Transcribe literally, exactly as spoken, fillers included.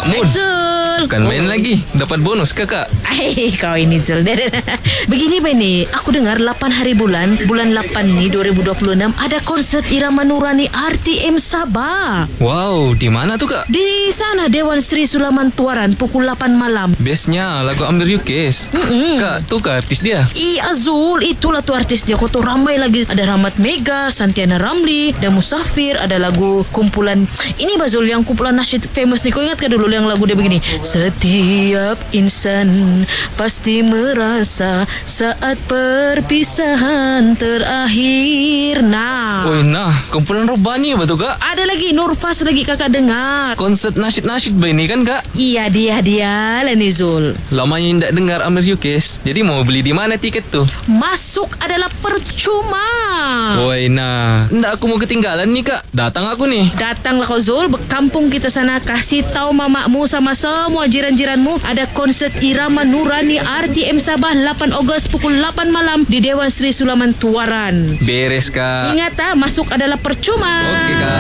Kak Mun. Zul. Kan main lagi. Dapat bonus kakak. Ay, kau ini Zul. Begini Beni, aku dengar lapan hari bulan, bulan lapan ni dua ribu dua puluh enam ada konsert Irama Nurani R T M Sabah. Wow, di mana tuh kak? Di sana Dewan Sri Sulaman Tuaran pukul lapan malam. Bestnya lagu Amir Yukes. Mm-mm. Kak, tuh kak artis dia. Iya Zul, itulah tuh artis dia. Kau tuh ramai lagi. Ada Rahmat Mega, Santiana Ramli, ada Musafir, ada lagu kumpulan. Ini Bazul yang kumpulan nasyid famous nih. Kau ingat ke dulu yang lagu dia begini? Setiap insan pasti merasa saat perpisahan terakhir. Nah, Oh nah, kumpulan Robani apa tuh kak? ada lagi Nurfas lagi kakak dengar. Konsert nasyid-nasyid ba ini kan kak? Iya dia dia lah nih Zul. Lamanya tidak dengar Amir Yukes. Jadi mau beli di mana tiket tuh? Masuk adalah percuma. Woi nah, ndak aku mau ketinggalan nih kak. Datang aku nih. Datanglah kau Zul, kampung kita sana. Kasih tahu mamamu sama semua jiran-jiranmu ada konsert Irama Nurani R T M Sabah lapan Ogos pukul lapan malam di Dewan Sri Sulaman Tuaran. Beres kak. Ingat ah, masuk adalah percuma. Oke kak.